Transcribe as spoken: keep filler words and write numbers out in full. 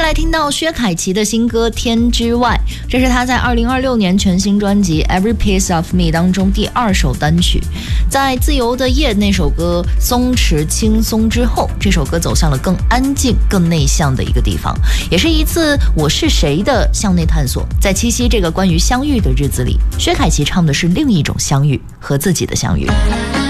来听到薛凯琪的新歌《天之外》，这是他在二零二六年全新专辑《Every Piece of Me》当中第二首单曲。在《自由的夜》那首歌松弛轻松之后，这首歌走向了更安静、更内向的一个地方，也是一次我是谁的向内探索。在七夕这个关于相遇的日子里，薛凯琪唱的是另一种相遇，和自己的相遇。